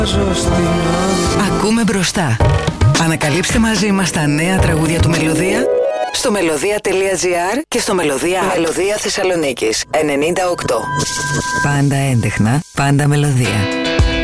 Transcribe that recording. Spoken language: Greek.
Ακούμε μπροστά. Ανακαλύψτε μαζί μας τα νέα τραγούδια του Μελωδία στο melodia.gr και στο Μελωδία Θεσσαλονίκης 98. Πάντα έντεχνα, πάντα Μελωδία.